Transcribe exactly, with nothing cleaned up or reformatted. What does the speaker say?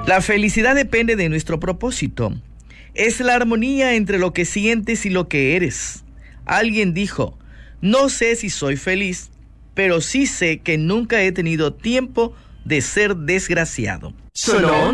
La felicidad depende de nuestro propósito. Es la armonía entre lo que sientes y lo que eres. Alguien dijo, no sé si soy feliz, pero sí sé que nunca he tenido tiempo de ser desgraciado. Solo